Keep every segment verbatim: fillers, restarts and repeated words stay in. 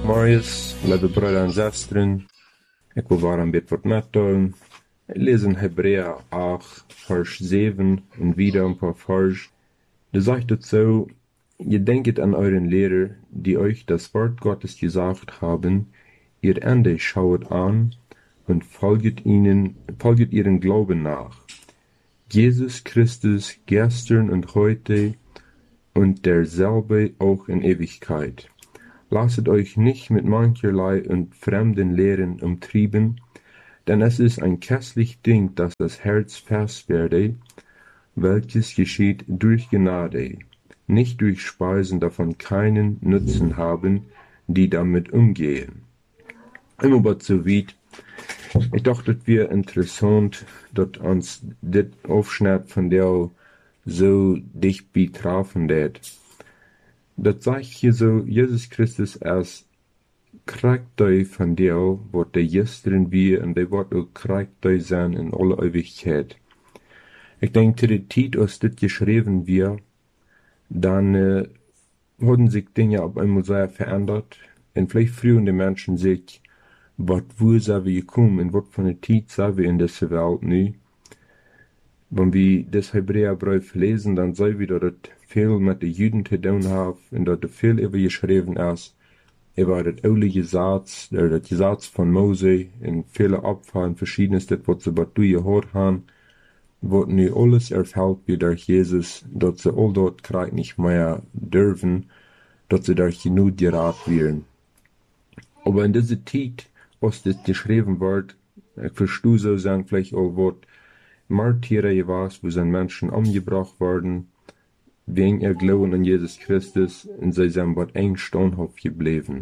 Marius, liebe Brüder und Schwestern, ich will warm ein Wort mitteilen. Wir lesen Hebräer acht, Vers sieben und wieder ein paar Vers. Da sagt es so, ihr denket an euren Lehrer, die euch das Wort Gottes gesagt haben, ihr Ende schaut an und folget ihnen, folget ihren Glauben nach. Jesus Christus gestern und heute und derselbe auch in Ewigkeit. Lasset euch nicht mit mancherlei und fremden Lehren umtrieben, denn es ist ein kässlich Ding, dass das Herz fest werde, welches geschieht durch Gnade, nicht durch Speisen, davon keinen Nutzen haben, die damit umgehen. Immer was so weit. Ich dachte, das wäre interessant, dass uns das Aufschnitt von der so dicht betroffen wird. Das sagt hier so, Jesus Christus als Charakter von der, was der gestern wir und der wird auch Charakter sein in alle Ewigkeit. Ich denke, die Zeit, als das geschrieben wird, dann äh, haben sich Dinge auf einmal sehr verändert. Und vielleicht früher die Menschen sich, was wo sind wir gekommen, in was für eine Zeit sind wir in dieser Welt nu. Wenn wir das Hebräerbrief lesen, dann sehen wir, dass es viel mit den Juden zu tun hat und dass es viel über geschrieben ist, über das alte Gesetz, das Gesetz von Mose und viele Opfer und verschiedenes, das was sie bei du gehört haben, wird nu alles erfüllt wie durch Jesus, dass sie all dort Krieg nicht mehr dürfen, dass sie durch genug geraten werden. Aber in dieser Zeit, als das geschrieben wird, ich verstehe so sagen, vielleicht auch wird Martyrer war, wo sind Menschen umgebracht worden, wegen ihr Glauben an Jesus Christus, und sie sind was eng standhaft geblieben.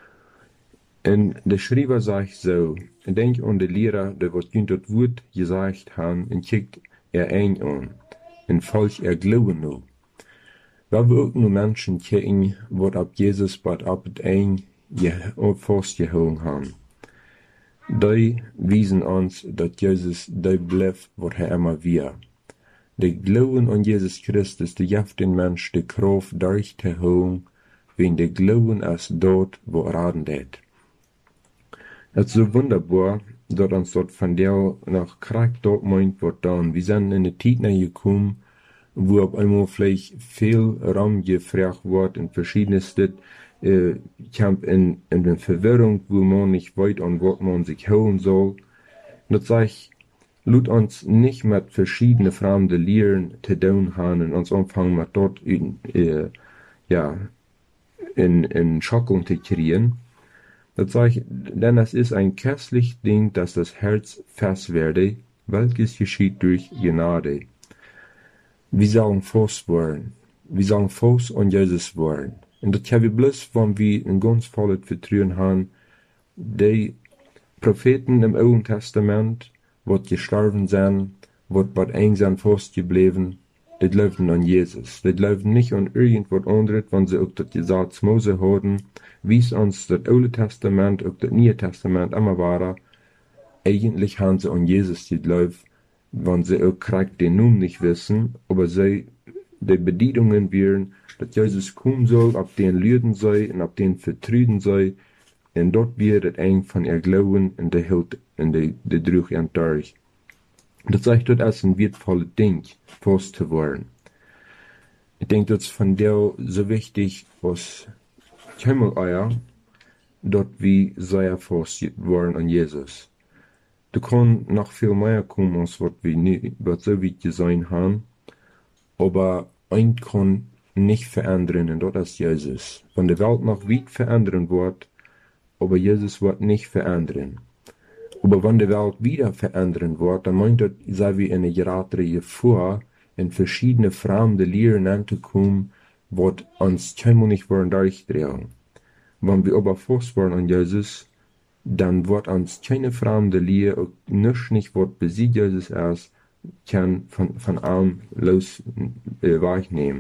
Und der Schreiber sagt so, ich denke an den Lehrer, der was das Wort gesagt haben, und kickt er eng an, und falsch er Glauben noch. Weil wir auch nur Menschen kicken, was ab Jesus, was ab eng, festgehalten haben. Die wiesen uns, dass Jesus die bleibt, was er immer wir. Die Glauben an Jesus Christus, die gibt den Mensch die Kraft durchzuhalten, wenn der Glauben ist dort, wo er radet. Es ist so wunderbar, dass uns dort von der nach Krieg dort meint wird dann. Wir sind in eine Zeit gekommen, wo auf einmal vielleicht viel Raum gefragt wird und verschiedenes äh, kommt in, in der Verwirrung, wo man nicht weiß, an was man sich holen soll. Und das sage ich, lut uns nicht mit verschiedenen fremden Lehren zu tun haben und uns anfangen mit dort in, äh, ja, in, in Schockeln zu kriegen. Das sage ich, denn es ist ein kässlich Ding, dass das Herz fest werde, welches geschieht durch Gnade. Wir sollen fest werden. Wir sollen fest an Jesus werden. Und das haben wir bloß, wenn wir ein ganz volles Vertrauen haben, die Propheten im Alten Testament, wat gestorben sind, wat wat eng sind festgeblieben, die glauben an Jesus. Die glauben nicht an irgendwas anderes, wenn sie auch das Gesetz Mose haben, wie es uns das Alte Testament, auch das Neue Testament immer war. Eigentlich haben sie an Jesus geglaubt, wenn sie auch kriegt den Namen nicht wissen, aber sie, die Bedienungen wären, dass Jesus kommen soll, ab den Lüden sei und ab den vertrüden sei, und dort wird es eng von ihr Glauben und der Hilt und der, der Druck an durch. Das zeigt dort als ein wertvolles Ding, fest zu werden. Ich denke, das ist von der so wichtig, was Himmeleier, dort wie sehr fest werden an Jesus. Da kann noch viel mehr kommen, als was wir nie, was so weit gesehen haben, aber ein kann nicht verändern, und das ist Jesus. Wenn die Welt noch weit verändern wird, aber Jesus wird nicht verändern. Aber wenn die Welt wieder verändern wird, dann meint das, sei wie eine gerade vor, in verschiedene fremde Lehren anzukommen, wird uns keinmal nicht wollen durchdrehen. Wenn wir aber fest werden an Jesus, dann wird uns keine fremde Lehre, auch nichts nicht, was besiegt Jesus erst, kann von, von allem los äh, wahrnehmen.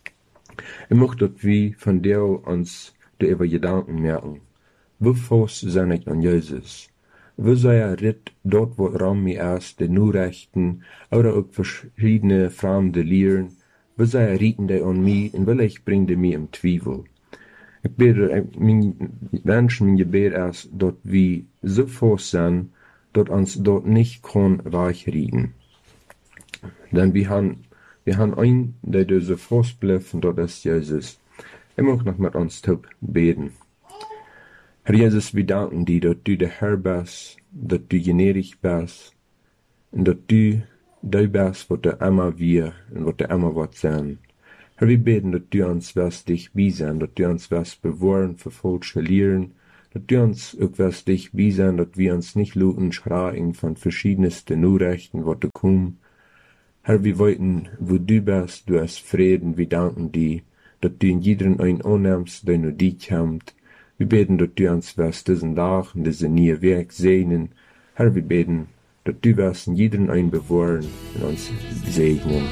Ich möchte, dass wir von der uns die über Gedanken merken. Wie fest sind ich an Jesus? Wie sei er ritt dort, wo Raum mir ist, die Nurrechten, oder auch verschiedene fremde Lehren? Wie sei er rieten die an mich, und will ich bringe mir im Zweifel? Ik bid, mijn wens, mijn gebed is dat we zo vast zijn, dat ons dat niet kan wegrieden. Denn wir haben, wir haben einen, der da so fast bleibt, und das ist Jesus. Ich möchte noch mit uns top beten. Herr Jesus, wir danken dir, dass du der Herr bist, dass du gnädig bist, und dass du der bist, was du immer wir und was du immer wird sein. Herr, wir beten, dass du uns wirst dich sein, dass du uns wirst bewahren für falsche Lehren, dass du uns auch wirst dich sein, dass wir uns nicht luten schreien von verschiedensten Nachrichten, was du kommen. Herr, wir wollten, wo du bist, du hast Frieden, wir danken dir, dass du in jedem einen annimmst, der nur dich kommt. Wir beten, dass du uns wirst diesen Tag und diesen neuen Weg segnen. Herr, wir beten, dass du wirst in jedem einen bewahren und uns segnen.